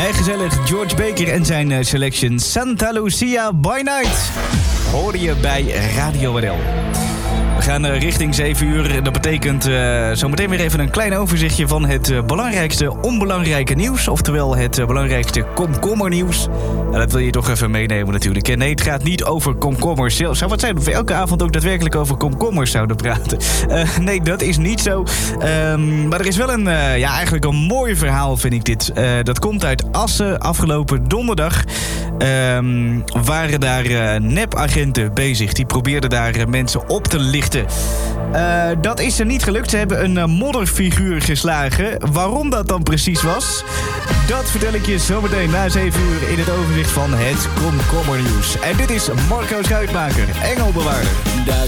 Gezellig, George Baker en zijn selection Santa Lucia by Night. Hoorde je bij Radio NL. We gaan richting 7 uur. Dat betekent zometeen weer even een klein overzichtje van het belangrijkste onbelangrijke nieuws. Oftewel het belangrijkste komkommernieuws. Dat wil je toch even meenemen natuurlijk. En nee, het gaat niet over komkommers. Zou wat zijn of we elke avond ook daadwerkelijk over komkommers zouden praten? Nee, dat is niet zo. Maar er is wel eigenlijk een mooi verhaal, vind ik dit. Dat komt uit Assen. Afgelopen donderdag waren daar nepagenten bezig. Die probeerden daar mensen op te lichten. Dat is er niet gelukt. Ze hebben een modderfiguur geslagen. Waarom dat dan precies was, dat vertel ik je zometeen na 7 uur in het overzicht van het komkommernieuws. En dit is Marco Schuitmaker, Engelbewaarder.